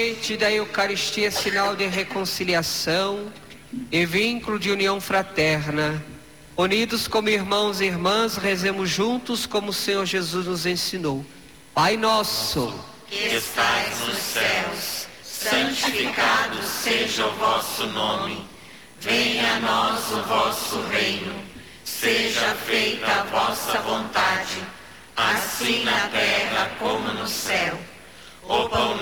noite da Eucaristia, sinal de reconciliação e vínculo de união fraterna. Unidos como irmãos e irmãs, rezemos juntos como o Senhor Jesus nos ensinou. Pai nosso, que estais nos céus, santificado seja o vosso nome. Venha a nós o vosso reino. Seja feita a vossa vontade, assim na terra como no céu. O pão